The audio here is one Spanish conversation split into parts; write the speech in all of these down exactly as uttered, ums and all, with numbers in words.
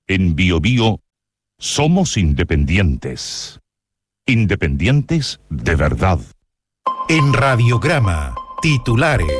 En Bio Bio somos independientes. Independientes de verdad. En Radiograma, titulares.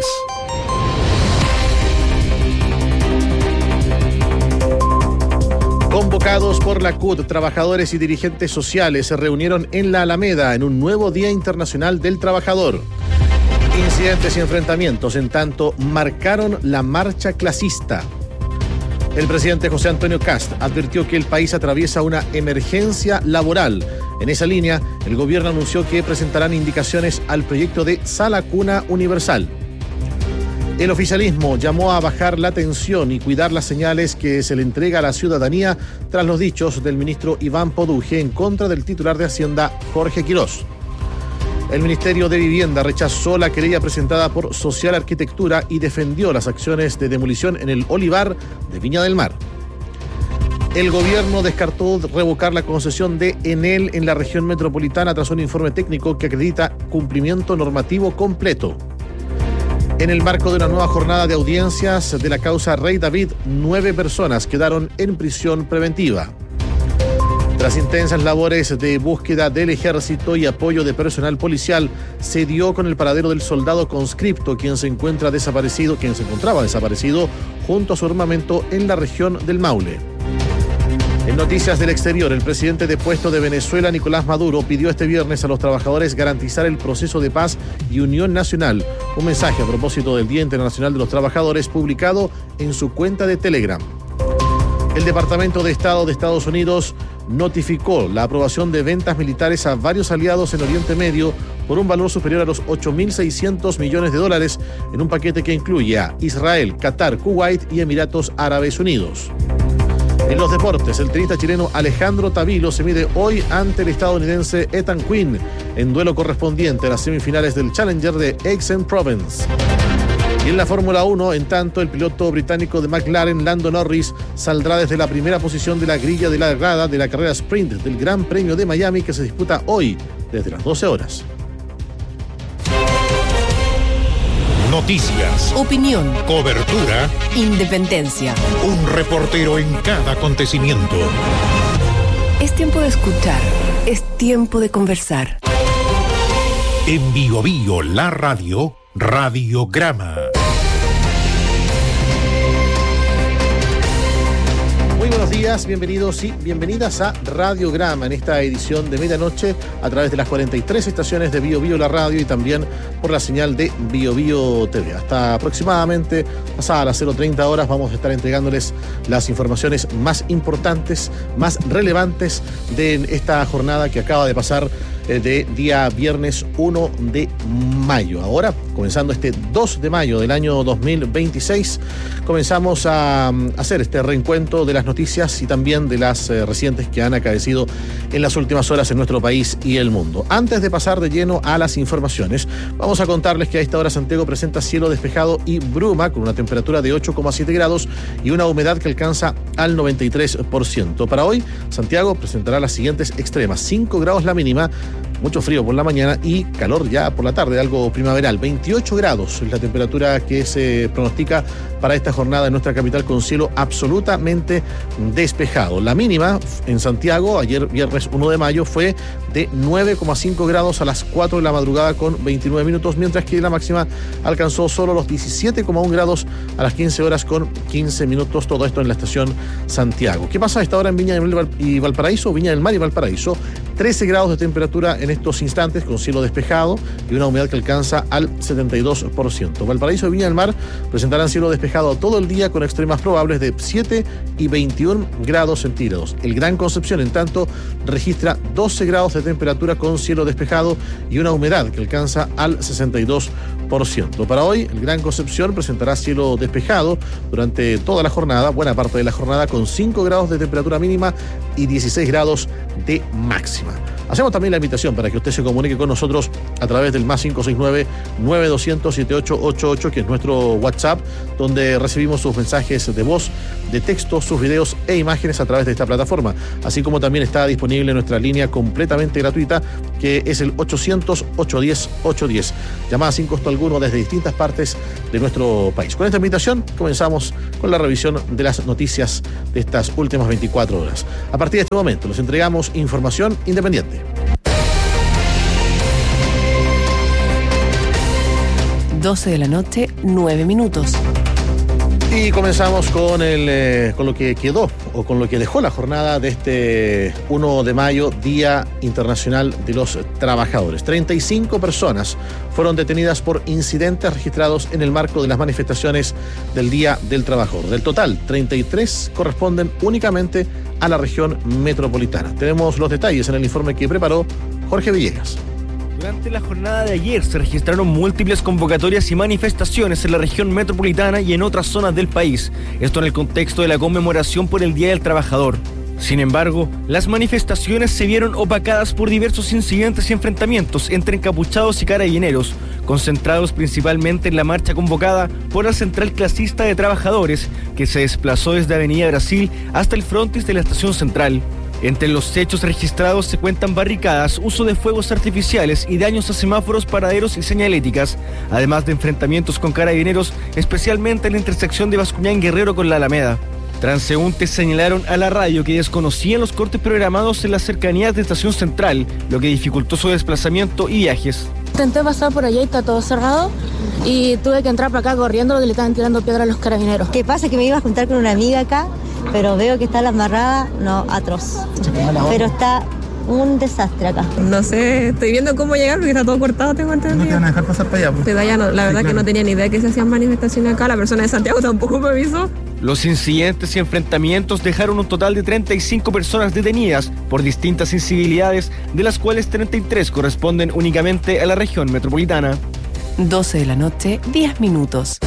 Convocados por la C U T, trabajadores y dirigentes sociales se reunieron en la Alameda en un nuevo Día Internacional del Trabajador. Incidentes y enfrentamientos, en tanto, marcaron la marcha clasista. El presidente José Antonio Kast advirtió que el país atraviesa una emergencia laboral. En esa línea, el gobierno anunció que presentarán indicaciones al proyecto de Sala Cuna Universal. El oficialismo llamó a bajar la tensión y cuidar las señales que se le entrega a la ciudadanía tras los dichos del ministro Iván Poduje en contra del titular de Hacienda, Jorge Quirós. El Ministerio de Vivienda rechazó la querella presentada por Social Arquitectura y defendió las acciones de demolición en el Olivar de Viña del Mar. El gobierno descartó revocar la concesión de Enel en la región metropolitana tras un informe técnico que acredita cumplimiento normativo completo. En el marco de una nueva jornada de audiencias de la causa Rey David, nueve personas quedaron en prisión preventiva. Tras intensas labores de búsqueda del ejército y apoyo de personal policial, se dio con el paradero del soldado conscripto, quien se encuentra desaparecido, quien se encontraba desaparecido junto a su armamento en la región del Maule. En noticias del exterior, el presidente depuesto de Venezuela, Nicolás Maduro, pidió este viernes a los trabajadores garantizar el proceso de paz y unión nacional. Un mensaje a propósito del Día Internacional de los Trabajadores publicado en su cuenta de Telegram. El Departamento de Estado de Estados Unidos notificó la aprobación de ventas militares a varios aliados en Oriente Medio por un valor superior a los ocho mil seiscientos millones de dólares en un paquete que incluye a Israel, Qatar, Kuwait y Emiratos Árabes Unidos. En los deportes, el tenista chileno Alejandro Tavilo se mide hoy ante el estadounidense Ethan Quinn en duelo correspondiente a las semifinales del Challenger de Aix-en-Provence. Y en la Fórmula uno, en tanto, el piloto británico de McLaren, Lando Norris, saldrá desde la primera posición de la grilla de la grada de la carrera sprint del Gran Premio de Miami, que se disputa hoy desde las doce horas. Noticias, opinión, cobertura, independencia. Un reportero en cada acontecimiento. Es tiempo de escuchar, es tiempo de conversar. En Bio Bio, la radio, Radiograma. Muy buenos días, bienvenidos y bienvenidas a Radiograma en esta edición de medianoche a través de las cuarenta y tres estaciones de Bio Bio la radio y también por la señal de Bio Bio T V. Hasta aproximadamente pasadas las cero treinta horas vamos a estar entregándoles las informaciones más importantes, más relevantes de esta jornada que acaba de pasar de día viernes uno de mayo. Ahora, comenzando este dos de mayo del año dos mil veintiséis, comenzamos a hacer este reencuentro de las noticias y también de las eh, recientes que han acaecido en las últimas horas en nuestro país y el mundo. Antes de pasar de lleno a las informaciones, vamos a contarles que a esta hora Santiago presenta cielo despejado y bruma con una temperatura de ocho coma siete grados y una humedad que alcanza al noventa y tres por ciento. Para hoy, Santiago presentará las siguientes extremas: cinco grados la mínima, mucho frío por la mañana y calor ya por la tarde, algo primaveral. veintiocho grados es la temperatura que se pronostica para esta jornada en nuestra capital, con cielo absolutamente despejado. La mínima en Santiago ayer viernes uno de mayo fue de nueve coma cinco grados a las cuatro de la madrugada con veintinueve minutos, mientras que la máxima alcanzó solo los diecisiete coma uno grados a las quince horas con quince minutos. Todo esto en la estación Santiago. ¿Qué pasa a esta hora en Viña del Mar y Valparaíso? Viña del Mar y Valparaíso, trece grados de temperatura en estos instantes, con cielo despejado y una humedad que alcanza al setenta y dos por ciento. Valparaíso y Viña del Mar presentarán cielo despejado todo el día con extremas probables de siete y veintiún grados centígrados. El Gran Concepción, en tanto, registra doce grados de temperatura con cielo despejado y una humedad que alcanza al sesenta y dos por ciento. Para hoy, el Gran Concepción presentará cielo despejado durante toda la jornada, buena parte de la jornada, con cinco grados de temperatura mínima y dieciséis grados de máxima. Hacemos también la invitación para que usted se comunique con nosotros a través del más cinco seis nueve, nueve dos cero cero, siete ocho ocho ocho, que es nuestro WhatsApp, donde recibimos sus mensajes de voz, de texto, sus videos e imágenes a través de esta plataforma. Así como también está disponible nuestra línea completamente gratuita, que es el ochocientos, ochocientos diez, ochocientos diez. Llamadas sin costo alguno desde distintas partes de nuestro país. Con esta invitación comenzamos con la revisión de las noticias de estas últimas veinticuatro horas. A partir de este momento les entregamos información independiente. doce de la noche, nueve minutos. Y comenzamos con el eh, con lo que quedó o con lo que dejó la jornada de este primero de mayo, Día Internacional de los Trabajadores. treinta y cinco personas fueron detenidas por incidentes registrados en el marco de las manifestaciones del Día del Trabajador. Del total, treinta y tres corresponden únicamente a la región metropolitana. Tenemos los detalles en el informe que preparó Jorge Villegas. Durante la jornada de ayer se registraron múltiples convocatorias y manifestaciones en la región metropolitana y en otras zonas del país. Esto en el contexto de la conmemoración por el Día del Trabajador. Sin embargo, las manifestaciones se vieron opacadas por diversos incidentes y enfrentamientos entre encapuchados y carabineros, concentrados principalmente en la marcha convocada por la Central Clasista de Trabajadores, que se desplazó desde Avenida Brasil hasta el frontis de la Estación Central. Entre los hechos registrados se cuentan barricadas, uso de fuegos artificiales y daños a semáforos, paraderos y señaléticas, además de enfrentamientos con carabineros, especialmente en la intersección de Bascuñán Guerrero con la Alameda. Transeúntes señalaron a la radio que desconocían los cortes programados en las cercanías de Estación Central, lo que dificultó su desplazamiento y viajes. Intenté pasar por allá y está todo cerrado y tuve que entrar para acá corriendo porque le estaban tirando piedra a los carabineros. ¿Qué pasa? Que me iba a juntar con una amiga acá, pero veo que está la embarrada, no, atroz. Pero está un desastre acá. No sé, estoy viendo cómo llegar porque está todo cortado, tengo entendido. ¿No te van a dejar pasar para allá? Pues? Pero allá no, la verdad sí, claro. Que no tenía ni idea que se hacían manifestaciones acá, la persona de Santiago tampoco me avisó. Los incidentes y enfrentamientos dejaron un total de treinta y cinco personas detenidas por distintas incivilidades, de las cuales treinta y tres corresponden únicamente a la región metropolitana. doce de la noche, diez minutos.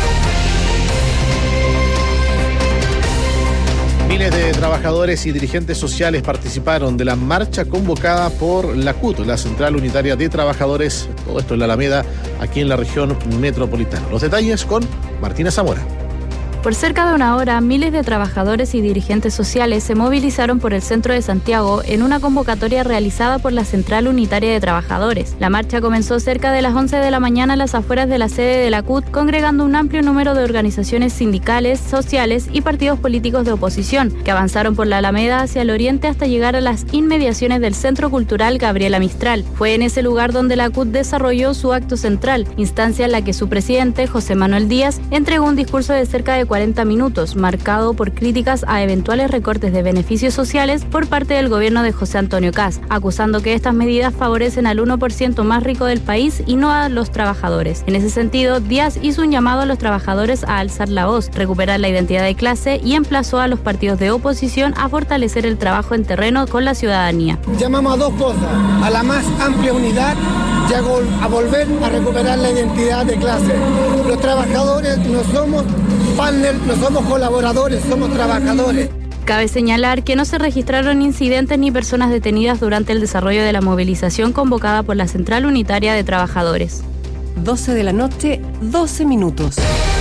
Miles de trabajadores y dirigentes sociales participaron de la marcha convocada por la C U T, la Central Unitaria de Trabajadores, todo esto en la Alameda, aquí en la región metropolitana. Los detalles con Martina Zamora. Por cerca de una hora, miles de trabajadores y dirigentes sociales se movilizaron por el centro de Santiago en una convocatoria realizada por la Central Unitaria de Trabajadores. La marcha comenzó cerca de las once de la mañana a las afueras de la sede de la C U T, congregando un amplio número de organizaciones sindicales, sociales y partidos políticos de oposición, que avanzaron por la Alameda hacia el oriente hasta llegar a las inmediaciones del Centro Cultural Gabriela Mistral. Fue en ese lugar donde la C U T desarrolló su acto central, instancia en la que su presidente, José Manuel Díaz, entregó un discurso de cerca de cuarenta minutos, marcado por críticas a eventuales recortes de beneficios sociales por parte del gobierno de José Antonio Kast, acusando que estas medidas favorecen al uno por ciento más rico del país y no a los trabajadores. En ese sentido, Díaz hizo un llamado a los trabajadores a alzar la voz, recuperar la identidad de clase y emplazó a los partidos de oposición a fortalecer el trabajo en terreno con la ciudadanía. Llamamos a dos cosas, a la más amplia unidad y a, gol, a volver a recuperar la identidad de clase. Los trabajadores no somos partners, no somos colaboradores, somos trabajadores. Cabe señalar que no se registraron incidentes ni personas detenidas durante el desarrollo de la movilización convocada por la Central Unitaria de Trabajadores. doce de la noche, doce minutos.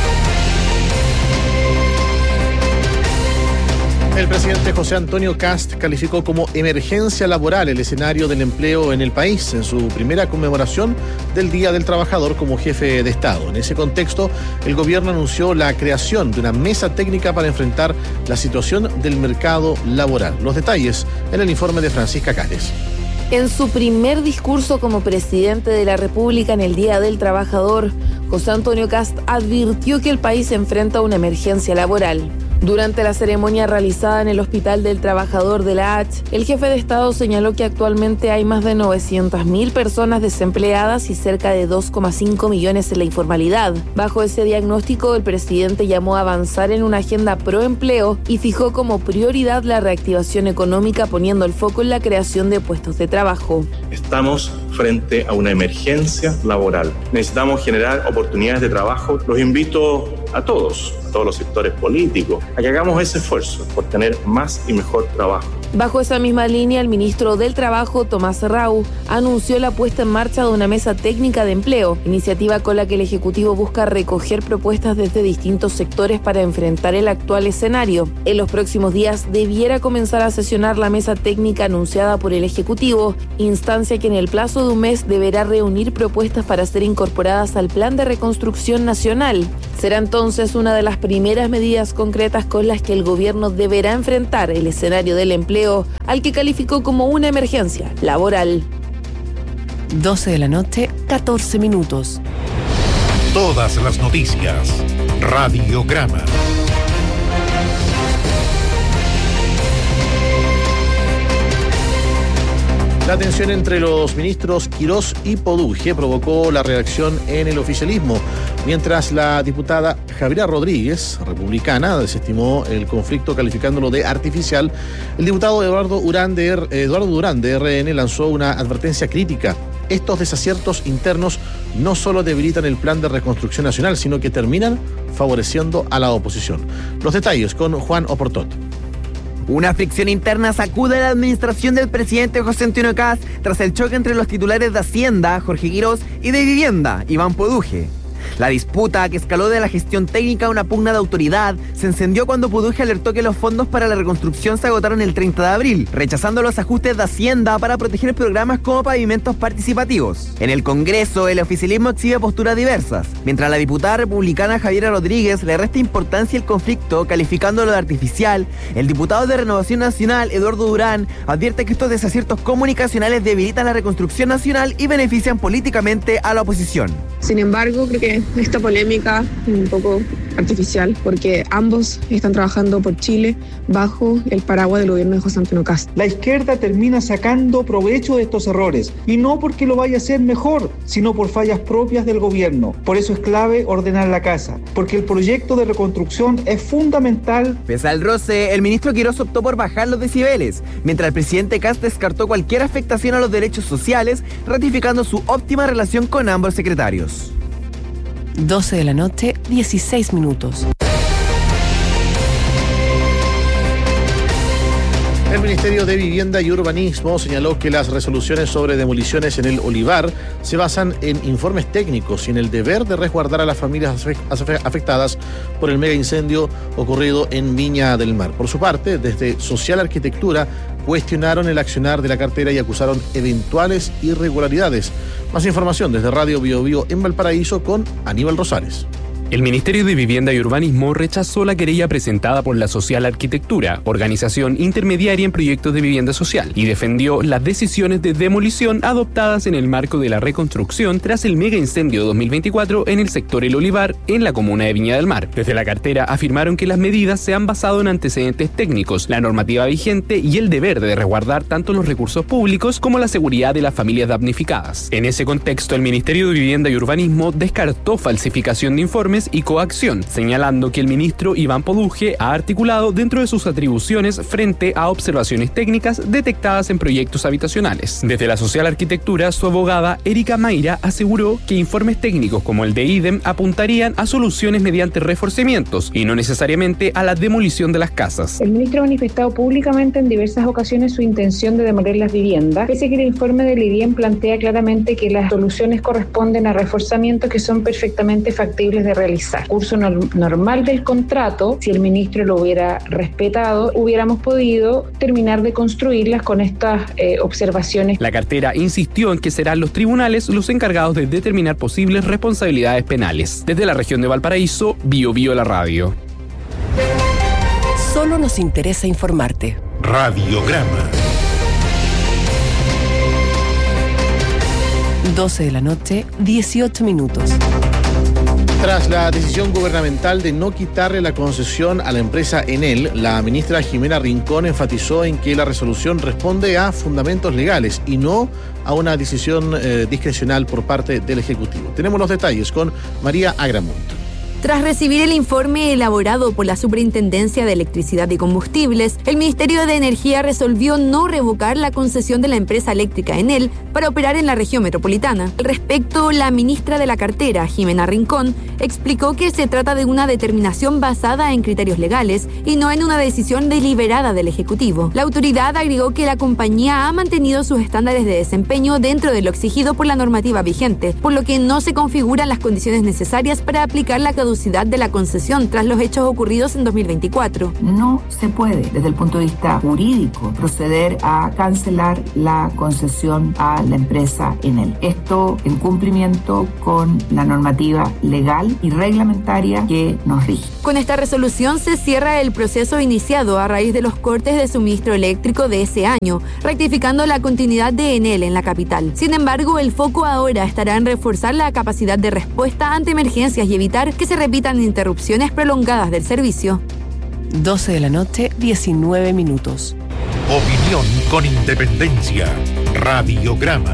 El presidente José Antonio Kast calificó como emergencia laboral el escenario del empleo en el país en su primera conmemoración del Día del Trabajador como jefe de Estado. En ese contexto, el gobierno anunció la creación de una mesa técnica para enfrentar la situación del mercado laboral. Los detalles en el informe de Francisca Cales. En su primer discurso como presidente de la República en el Día del Trabajador, José Antonio Kast advirtió que el país se enfrenta a una emergencia laboral. Durante la ceremonia realizada en el Hospital del Trabajador de la H, el jefe de Estado señaló que actualmente hay más de novecientas mil personas desempleadas y cerca de dos coma cinco millones en la informalidad. Bajo ese diagnóstico, el presidente llamó a avanzar en una agenda pro empleo y fijó como prioridad la reactivación económica, poniendo el foco en la creación de puestos de trabajo. Estamos frente a una emergencia laboral. Necesitamos generar oportunidades de trabajo. Los invito a todos, a todos los sectores políticos, a que hagamos ese esfuerzo por tener más y mejor trabajo. Bajo esa misma línea, el ministro del Trabajo, Tomás Rau, anunció la puesta en marcha de una mesa técnica de empleo, iniciativa con la que el Ejecutivo busca recoger propuestas desde distintos sectores para enfrentar el actual escenario. En los próximos días debiera comenzar a sesionar la mesa técnica anunciada por el Ejecutivo, instancia que en el plazo de un mes deberá reunir propuestas para ser incorporadas al Plan de Reconstrucción Nacional. Será entonces una de las primeras medidas concretas con las que el gobierno deberá enfrentar el escenario del empleo, al que calificó como una emergencia laboral. doce de la noche, catorce minutos. Todas las noticias. Radiograma. La tensión entre los ministros Quirós y Poduje provocó la reacción en el oficialismo, mientras la diputada Javiera Rodríguez, republicana, desestimó el conflicto calificándolo de artificial. El diputado Eduardo Durán de, Eduardo Durán de R N lanzó una advertencia crítica. Estos desaciertos internos no solo debilitan el plan de reconstrucción nacional, sino que terminan favoreciendo a la oposición. Los detalles con Juan Oportot. Una fricción interna sacude a la administración del presidente José Antonio Kast tras el choque entre los titulares de Hacienda, Jorge Quirós, y de Vivienda, Iván Poduje. La disputa, que escaló de la gestión técnica a una pugna de autoridad, se encendió cuando Poduje alertó que los fondos para la reconstrucción se agotaron el treinta de abril, rechazando los ajustes de Hacienda para proteger programas como pavimentos participativos. En el Congreso, el oficialismo exhibe posturas diversas, mientras la diputada republicana Javiera Rodríguez le resta importancia al conflicto, calificándolo de artificial. El diputado de Renovación Nacional, Eduardo Durán, advierte que estos desaciertos comunicacionales debilitan la reconstrucción nacional y benefician políticamente a la oposición. Sin embargo, creo que esta polémica es un poco artificial, porque ambos están trabajando por Chile bajo el paraguas del gobierno de José Antonio Kast. La izquierda termina sacando provecho de estos errores, y no porque lo vaya a hacer mejor, sino por fallas propias del gobierno. Por eso es clave ordenar la casa, porque el proyecto de reconstrucción es fundamental. Pese al roce, el ministro Quirós optó por bajar los decibeles, mientras el presidente Kast descartó cualquier afectación a los derechos sociales, ratificando su óptima relación con ambos secretarios. doce de la noche, dieciséis minutos. El Ministerio de Vivienda y Urbanismo señaló que las resoluciones sobre demoliciones en el Olivar se basan en informes técnicos y en el deber de resguardar a las familias afectadas por el mega incendio ocurrido en Viña del Mar. Por su parte, desde Social Arquitectura cuestionaron el accionar de la cartera y acusaron eventuales irregularidades. Más información desde Radio Bio Bio en Valparaíso con Aníbal Rosales. El Ministerio de Vivienda y Urbanismo rechazó la querella presentada por la Social Arquitectura, organización intermediaria en proyectos de vivienda social, y defendió las decisiones de demolición adoptadas en el marco de la reconstrucción tras el mega incendio dos mil veinticuatro en el sector El Olivar, en la comuna de Viña del Mar. Desde la cartera afirmaron que las medidas se han basado en antecedentes técnicos, la normativa vigente y el deber de resguardar tanto los recursos públicos como la seguridad de las familias damnificadas. En ese contexto, el Ministerio de Vivienda y Urbanismo descartó falsificación de informes y coacción, señalando que el ministro Iván Poduje ha articulado dentro de sus atribuciones frente a observaciones técnicas detectadas en proyectos habitacionales. Desde la Social Arquitectura, su abogada Erika Mayra aseguró que informes técnicos como el de IDEM apuntarían a soluciones mediante reforzamientos y no necesariamente a la demolición de las casas. El ministro ha manifestado públicamente en diversas ocasiones su intención de demoler las viviendas, pese a que el informe del IDEM plantea claramente que las soluciones corresponden a reforzamientos que son perfectamente factibles de realizar. Curso no- normal del contrato, si el ministro lo hubiera respetado, hubiéramos podido terminar de construirlas con estas eh, observaciones. La cartera insistió en que serán los tribunales los encargados de determinar posibles responsabilidades penales. Desde la región de Valparaíso, Bio Bio la radio. Solo nos interesa informarte. Radiograma. doce de la noche, dieciocho minutos. Tras la decisión gubernamental de no quitarle la concesión a la empresa Enel, la ministra Jimena Rincón enfatizó en que la resolución responde a fundamentos legales y no a una decisión eh, discrecional por parte del Ejecutivo. Tenemos los detalles con María Agramunt. Tras recibir el informe elaborado por la Superintendencia de Electricidad y Combustibles, el Ministerio de Energía resolvió no revocar la concesión de la empresa eléctrica Enel para operar en la región metropolitana. Al respecto, la ministra de la cartera, Jimena Rincón, explicó que se trata de una determinación basada en criterios legales y no en una decisión deliberada del Ejecutivo. La autoridad agregó que la compañía ha mantenido sus estándares de desempeño dentro de lo exigido por la normativa vigente, por lo que no se configuran las condiciones necesarias para aplicar la caducidad de la concesión tras los hechos ocurridos en dos mil veinticuatro. No se puede, desde el punto de vista jurídico, proceder a cancelar la concesión a la empresa Enel. Esto en cumplimiento con la normativa legal y reglamentaria que nos rige. Con esta resolución se cierra el proceso iniciado a raíz de los cortes de suministro eléctrico de ese año, rectificando la continuidad de Enel en la capital. Sin embargo, el foco ahora estará en reforzar la capacidad de respuesta ante emergencias y evitar que se repitan interrupciones prolongadas del servicio. doce de la noche, diecinueve minutos. Opinión con independencia. Radiograma.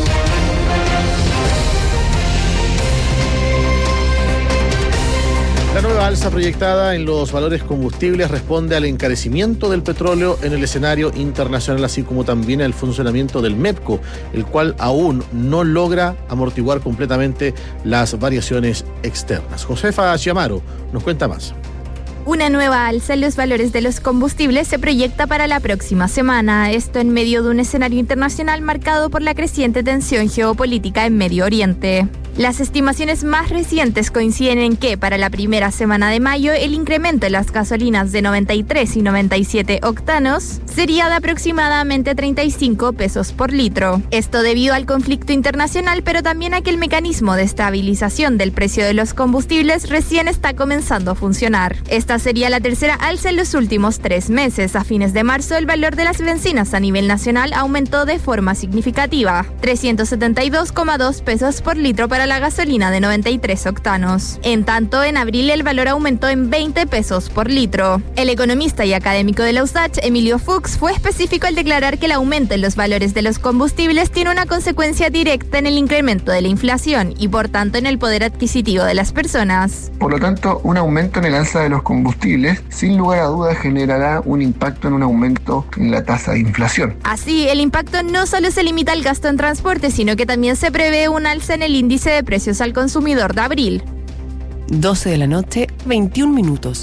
La nueva alza proyectada en los valores combustibles responde al encarecimiento del petróleo en el escenario internacional, así como también al funcionamiento del MEPCO, el cual aún no logra amortiguar completamente las variaciones externas. Josefa Chiamaro nos cuenta más. Una nueva alza en los valores de los combustibles se proyecta para la próxima semana, esto en medio de un escenario internacional marcado por la creciente tensión geopolítica en Medio Oriente. Las estimaciones más recientes coinciden en que para la primera semana de mayo el incremento en las gasolinas de noventa y tres y noventa y siete octanos sería de aproximadamente treinta y cinco pesos por litro. Esto debido al conflicto internacional, pero también a que el mecanismo de estabilización del precio de los combustibles recién está comenzando a funcionar. Esta sería la tercera alza en los últimos tres meses. A fines de marzo, el valor de las bencinas a nivel nacional aumentó de forma significativa, trescientos setenta y dos coma dos pesos por litro para la gasolina de noventa y tres octanos. En tanto, en abril el valor aumentó en veinte pesos por litro. El economista y académico de la U S A C H, Emilio Fuchs, fue específico al declarar que el aumento en los valores de los combustibles tiene una consecuencia directa en el incremento de la inflación y por tanto en el poder adquisitivo de las personas. Por lo tanto, un aumento en el alza de los combustibles sin lugar a dudas generará un impacto en un aumento en la tasa de inflación. Así, el impacto no solo se limita al gasto en transporte, sino que también se prevé un alza en el índice de precios al consumidor de abril. doce de la noche, veintiún minutos.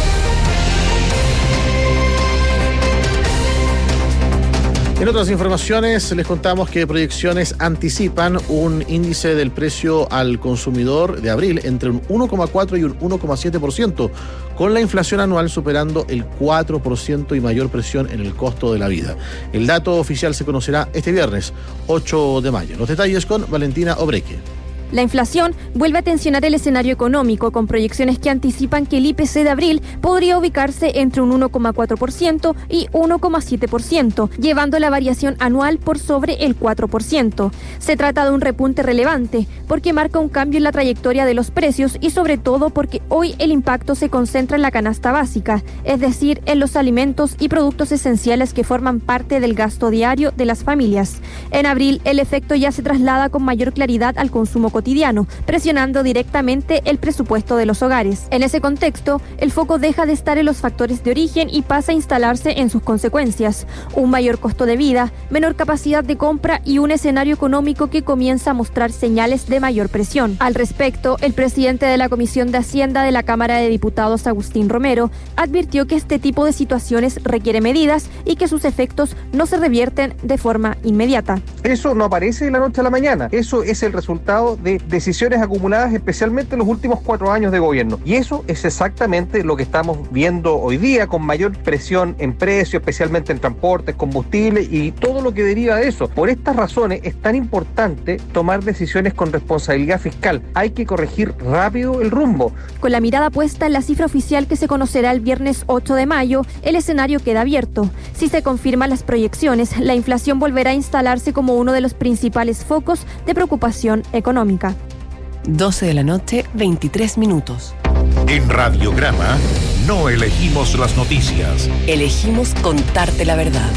En otras informaciones les contamos que proyecciones anticipan un índice del precio al consumidor de abril entre un uno coma cuatro y un uno coma siete por ciento, con la inflación anual superando el cuatro por ciento y mayor presión en el costo de la vida. El dato oficial se conocerá este viernes, ocho de mayo. Los detalles con Valentina Obreque. La inflación vuelve a tensionar el escenario económico, con proyecciones que anticipan que el I P C de abril podría ubicarse entre un uno coma cuatro por ciento y uno coma siete por ciento, llevando la variación anual por sobre el cuatro por ciento. Se trata de un repunte relevante, porque marca un cambio en la trayectoria de los precios y sobre todo porque hoy el impacto se concentra en la canasta básica, es decir, en los alimentos y productos esenciales que forman parte del gasto diario de las familias. En abril, el efecto ya se traslada con mayor claridad al consumo cotidiano, presionando directamente el presupuesto de los hogares. En ese contexto, el foco deja de estar en los factores de origen y pasa a instalarse en sus consecuencias: un mayor costo de vida, menor capacidad de compra y un escenario económico que comienza a mostrar señales de mayor presión. Al respecto, el presidente de la Comisión de Hacienda de la Cámara de Diputados, Agustín Romero, advirtió que este tipo de situaciones requiere medidas y que sus efectos no se revierten de forma inmediata. Eso no aparece de la noche a la mañana, eso es el resultado de decisiones acumuladas especialmente en los últimos cuatro años de gobierno. Y eso es exactamente lo que estamos viendo hoy día, con mayor presión en precios, especialmente en transportes, combustibles y todo lo que deriva de eso. Por estas razones es tan importante tomar decisiones con responsabilidad fiscal. Hay que corregir rápido el rumbo. Con la mirada puesta en la cifra oficial que se conocerá el viernes ocho de mayo, el escenario queda abierto. Si se confirman las proyecciones, la inflación volverá a instalarse como uno de los principales focos de preocupación económica. doce de la noche, veintitrés minutos. En Radiograma no elegimos las noticias. Elegimos contarte la verdad.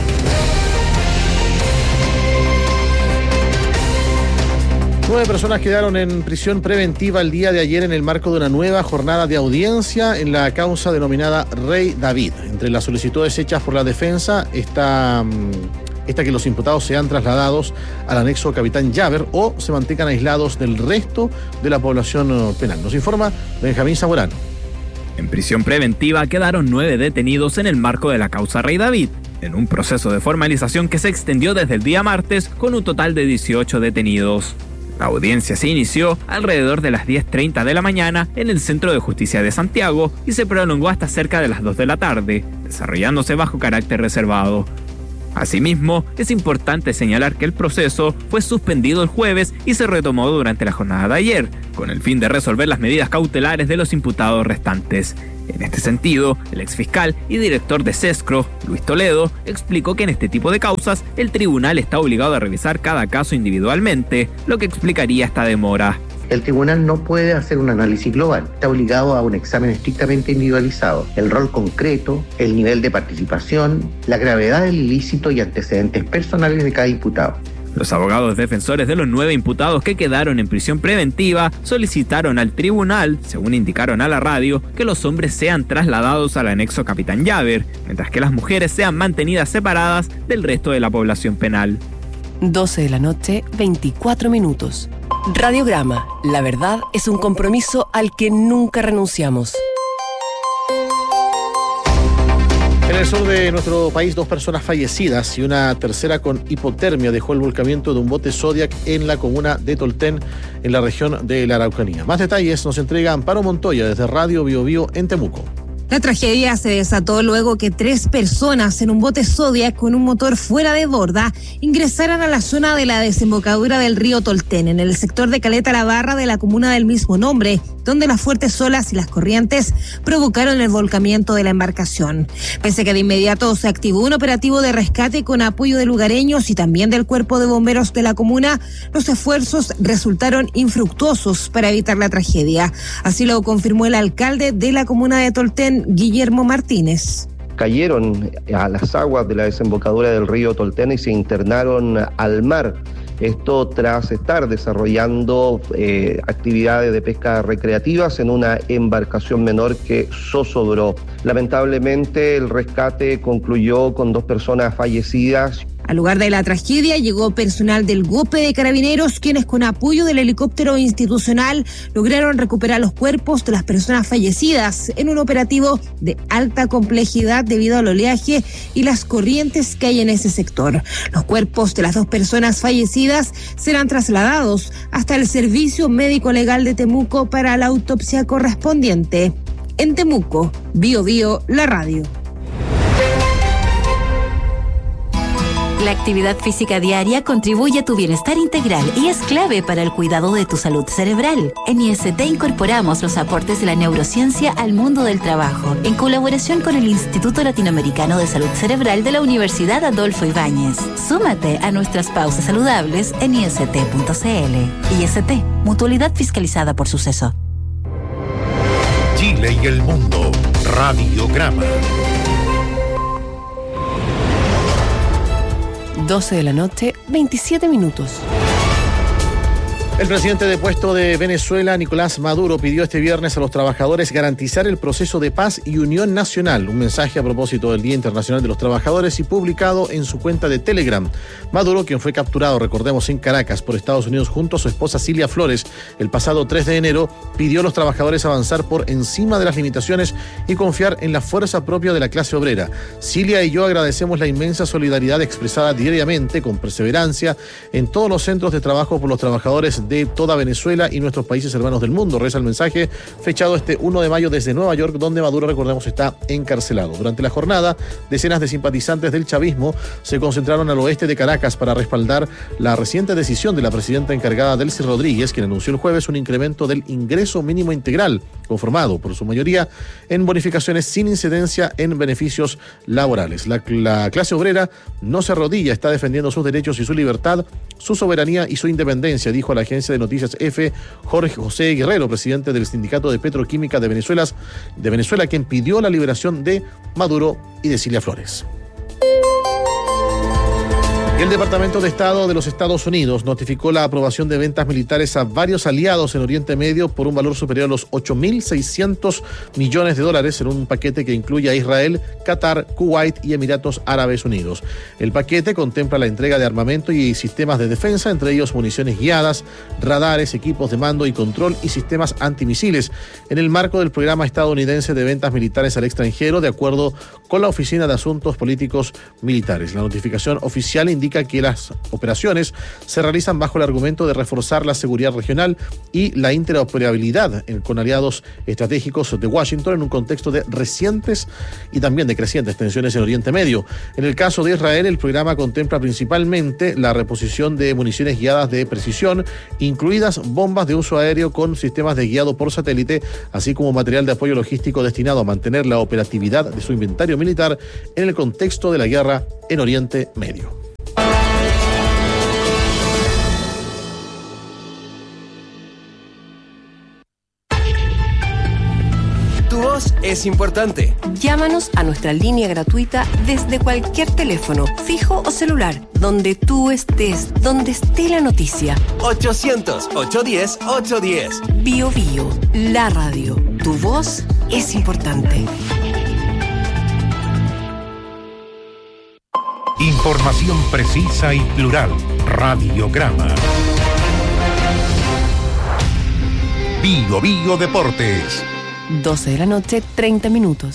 Nueve personas quedaron en prisión preventiva el día de ayer en el marco de una nueva jornada de audiencia en la causa denominada Rey David. Entre las solicitudes hechas por la defensa está, está que los imputados sean trasladados al anexo Capitán Llaver o se mantengan aislados del resto de la población penal. Nos informa Benjamín Zamorano. En prisión preventiva quedaron nueve detenidos en el marco de la causa Rey David, en un proceso de formalización que se extendió desde el día martes con un total de dieciocho detenidos. La audiencia se inició alrededor de las diez treinta de la mañana en el Centro de Justicia de Santiago y se prolongó hasta cerca de las dos de la tarde, desarrollándose bajo carácter reservado. Asimismo, es importante señalar que el proceso fue suspendido el jueves y se retomó durante la jornada de ayer, con el fin de resolver las medidas cautelares de los imputados restantes. En este sentido, el exfiscal y director de SESCRO, Luis Toledo, explicó que en este tipo de causas el tribunal está obligado a revisar cada caso individualmente, lo que explicaría esta demora. El tribunal no puede hacer un análisis global, está obligado a un examen estrictamente individualizado. El rol concreto, el nivel de participación, la gravedad del ilícito y antecedentes personales de cada imputado. Los abogados defensores de los nueve imputados que quedaron en prisión preventiva solicitaron al tribunal, según indicaron a la radio, que los hombres sean trasladados al anexo Capitán Llaver, mientras que las mujeres sean mantenidas separadas del resto de la población penal. doce de la noche, veinticuatro minutos. Radiograma. La verdad es un compromiso al que nunca renunciamos. En el sur de nuestro país, dos personas fallecidas y una tercera con hipotermia dejó el volcamiento de un bote Zodiac en la comuna de Tolten, en la región de la Araucanía. Más detalles nos entrega Amparo Montoya desde Radio Bio Bio en Temuco. La tragedia se desató luego que tres personas en un bote Zodiac con un motor fuera de borda ingresaran a la zona de la desembocadura del río Tolten, en el sector de Caleta La Barra de la comuna del mismo nombre, donde las fuertes olas y las corrientes provocaron el volcamiento de la embarcación. Pese a que de inmediato se activó un operativo de rescate con apoyo de lugareños y también del cuerpo de bomberos de la comuna, los esfuerzos resultaron infructuosos para evitar la tragedia. Así lo confirmó el alcalde de la comuna de Tolten, Guillermo Martínez. Cayeron a las aguas de la desembocadura del río Tolten y se internaron al mar. Esto tras estar desarrollando eh, actividades de pesca recreativas en una embarcación menor que zozobró. Lamentablemente, el rescate concluyó con dos personas fallecidas. Al lugar de la tragedia llegó personal del GOPE de Carabineros, quienes con apoyo del helicóptero institucional lograron recuperar los cuerpos de las personas fallecidas en un operativo de alta complejidad debido al oleaje y las corrientes que hay en ese sector. Los cuerpos de las dos personas fallecidas serán trasladados hasta el Servicio Médico Legal de Temuco para la autopsia correspondiente. En Temuco, Bio Bio, la radio. La actividad física diaria contribuye a tu bienestar integral y es clave para el cuidado de tu salud cerebral. En I S T incorporamos los aportes de la neurociencia al mundo del trabajo, en colaboración con el Instituto Latinoamericano de Salud Cerebral de la Universidad Adolfo Ibáñez. Súmate a nuestras pausas saludables en I S T punto C L. I S T, mutualidad fiscalizada por Suceso. Chile y el mundo. Radiograma. doce de la noche, veintisiete minutos. El presidente depuesto de Venezuela, Nicolás Maduro, pidió este viernes a los trabajadores garantizar el proceso de paz y unión nacional. Un mensaje a propósito del Día Internacional de los Trabajadores y publicado en su cuenta de Telegram. Maduro, quien fue capturado, recordemos, en Caracas por Estados Unidos junto a su esposa Cilia Flores el pasado tres de enero, pidió a los trabajadores avanzar por encima de las limitaciones y confiar en la fuerza propia de la clase obrera. Cilia y yo agradecemos la inmensa solidaridad expresada diariamente, con perseverancia, en todos los centros de trabajo por los trabajadores de toda Venezuela y nuestros países hermanos del mundo, reza el mensaje fechado este uno de mayo desde Nueva York, donde Maduro, recordemos, está encarcelado. Durante la jornada, decenas de simpatizantes del chavismo se concentraron al oeste de Caracas para respaldar la reciente decisión de la presidenta encargada, Delcy Rodríguez, quien anunció el jueves un incremento del ingreso mínimo integral, conformado por su mayoría en bonificaciones sin incidencia en beneficios laborales. La, la clase obrera no se arrodilla, está defendiendo sus derechos y su libertad, su soberanía y su independencia, dijo a la agencia de noticias EFE Jorge José Guerrero, presidente del Sindicato de Petroquímica de Venezuela, de Venezuela, quien pidió la liberación de Maduro y de Cilia Flores. El Departamento de Estado de los Estados Unidos notificó la aprobación de ventas militares a varios aliados en Oriente Medio por un valor superior a los ocho mil seiscientos millones de dólares en un paquete que incluye a Israel, Qatar, Kuwait y Emiratos Árabes Unidos. El paquete contempla la entrega de armamento y sistemas de defensa, entre ellos municiones guiadas, radares, equipos de mando y control y sistemas antimisiles, en el marco del programa estadounidense de ventas militares al extranjero, de acuerdo con la Oficina de Asuntos Políticos Militares. La notificación oficial indica que las operaciones se realizan bajo el argumento de reforzar la seguridad regional y la interoperabilidad con aliados estratégicos de Washington en un contexto de recientes y también de crecientes tensiones en Oriente Medio. En el caso de Israel, el programa contempla principalmente la reposición de municiones guiadas de precisión, incluidas bombas de uso aéreo con sistemas de guiado por satélite, así como material de apoyo logístico destinado a mantener la operatividad de su inventario militar en el contexto de la guerra en Oriente Medio. Es importante. Llámanos a nuestra línea gratuita desde cualquier teléfono, fijo o celular, donde tú estés, donde esté la noticia. ochocientos, ochocientos diez, ochocientos diez. Bio Bio, la radio. Tu voz es importante. Información precisa y plural. Radiograma. Bio Bio Deportes. doce de la noche, treinta minutos.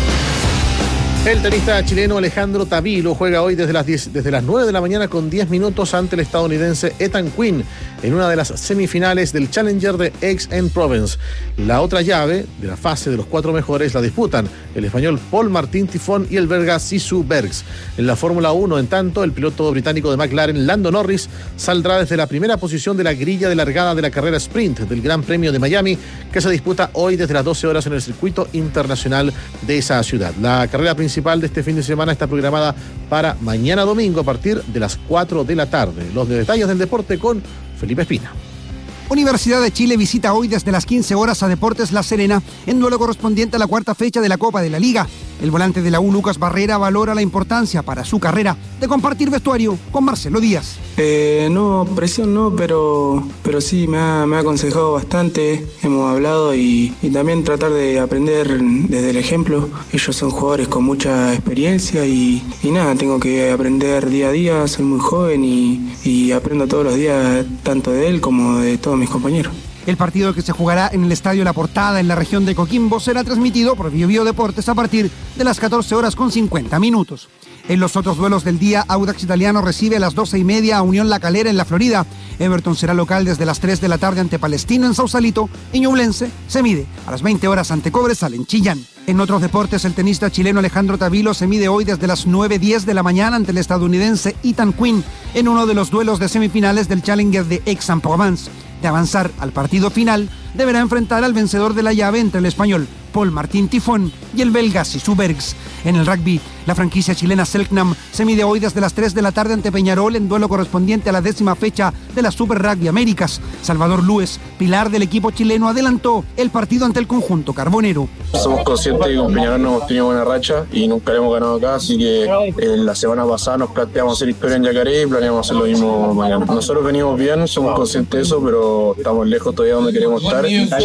El tenista chileno Alejandro Tavilo juega hoy desde las, diez, desde las nueve de la mañana con diez minutos ante el estadounidense Ethan Quinn en una de las semifinales del Challenger de Aix-en-Provence. La otra llave de la fase de los cuatro mejores la disputan el español Paul Martín Tifón y el belga Sisu Bergs. En la Fórmula uno, en tanto, el piloto británico de McLaren, Lando Norris, saldrá desde la primera posición de la grilla de largada de la carrera sprint del Gran Premio de Miami, que se disputa hoy desde las doce horas en el circuito internacional de esa ciudad. La carrera principal de este fin de semana está programada para mañana domingo a partir de las cuatro de la tarde. Los detalles del deporte con Felipe Espina. Universidad de Chile visita hoy desde las quince horas a Deportes La Serena en duelo correspondiente a la cuarta fecha de la Copa de la Liga. El volante de la U, Lucas Barrera, valora la importancia para su carrera de compartir vestuario con Marcelo Díaz. Eh, no, presión no, pero, pero sí me ha, me ha aconsejado bastante, hemos hablado y, y también tratar de aprender desde el ejemplo. Ellos son jugadores con mucha experiencia y, y nada, tengo que aprender día a día, soy muy joven y, y aprendo todos los días tanto de él como de todos mis compañeros. El partido, que se jugará en el Estadio La Portada en la región de Coquimbo, será transmitido por Bio Bio Deportes a partir de las catorce horas con cincuenta minutos. En los otros duelos del día, Audax Italiano recibe a las doce y media a Unión La Calera en la Florida. Everton será local desde las tres de la tarde ante Palestino en Sausalito y Ñublense se mide a las veinte horas ante Cobresal en Chillán. En otros deportes, el tenista chileno Alejandro Tavilo se mide hoy desde las nueve diez de la mañana ante el estadounidense Ethan Quinn en uno de los duelos de semifinales del Challenger de Aix-en-Provence. De avanzar al partido final, deberá enfrentar al vencedor de la llave entre el español Paul Martín Tifón y el belga Sisu Bergs. En el rugby, la franquicia chilena Selknam se mide hoy desde las tres de la tarde ante Peñarol en duelo correspondiente a la décima fecha de la Super Rugby Américas. Salvador Lúez, pilar del equipo chileno, adelantó el partido ante el conjunto carbonero. Somos conscientes de que con Peñarol no hemos tenido buena racha y nunca le hemos ganado acá, así que en la semana pasada nos planteamos hacer historia en Yacaré y planeamos hacer lo mismo mañana. Nosotros venimos bien, somos conscientes de eso, pero estamos lejos todavía donde queremos estar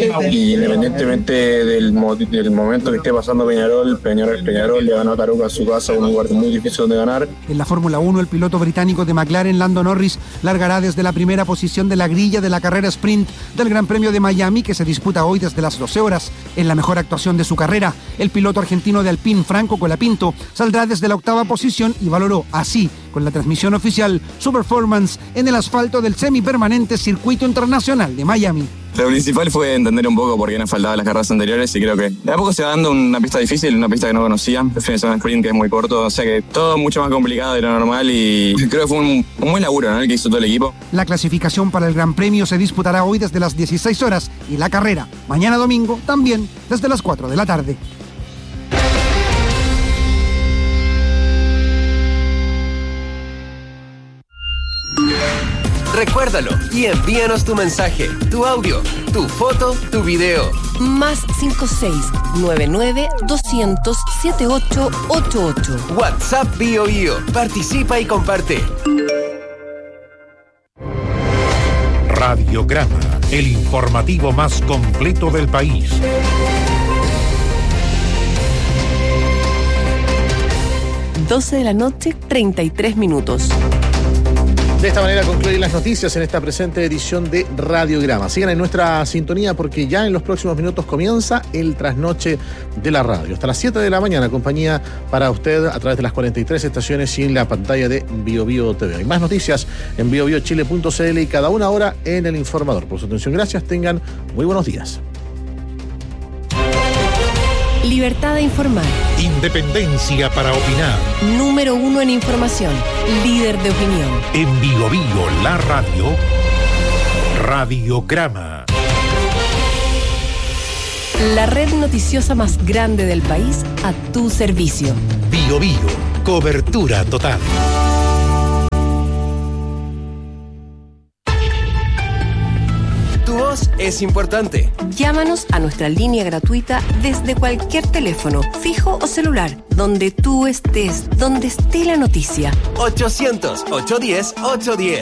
y independientemente del, del momento que esté pasando Peñarol, Peñarol, Peñarol le ganó a Tarouca en su casa, un lugar muy difícil donde ganar. En la Fórmula uno, el piloto británico de McLaren, Lando Norris, largará desde la primera posición de la grilla de la carrera sprint del Gran Premio de Miami, que se disputa hoy desde las doce horas. En la mejor actuación de su carrera, el piloto argentino de Alpine, Franco Colapinto, saldrá desde la octava posición y valoró así, con la transmisión oficial, su performance en el asfalto del semipermanente Circuito Internacional de Miami. Lo principal fue entender un poco por qué nos faltaban las carreras anteriores y creo que de a poco se va dando una pista difícil, una pista que no conocía. El fin de semana sprint que es muy corto, o sea que todo mucho más complicado de lo normal y creo que fue un, un buen laburo, ¿no?, el que hizo todo el equipo. La clasificación para el Gran Premio se disputará hoy desde las dieciséis horas y la carrera mañana domingo también desde las cuatro de la tarde. Recuérdalo y envíanos tu mensaje, tu audio, tu foto, tu video. Más cinco seis nueve nueve doscientos setenta y ocho ochenta y ocho. WhatsApp Bio Bio. Participa y comparte. Radiograma, el informativo más completo del país. doce de la noche, treinta y tres minutos. De esta manera concluyen las noticias en esta presente edición de Radiograma. Sigan en nuestra sintonía porque ya en los próximos minutos comienza el trasnoche de la radio. Hasta las siete de la mañana, compañía para usted a través de las cuarenta y tres estaciones y en la pantalla de Bio Bio T V. Hay más noticias en bio bio chile punto c l y cada una hora en El Informador. Por su atención, gracias. Tengan muy buenos días. Libertad de informar. Independencia para opinar. Número uno en información. Líder de opinión. En Bio Bio, la radio. Radiograma. La red noticiosa más grande del país a tu servicio. Bio Bio, cobertura total. Tu voz es importante. Llámanos a nuestra línea gratuita desde cualquier teléfono, fijo o celular, donde tú estés, donde esté la noticia. ochocientos, ochocientos diez, ochocientos diez.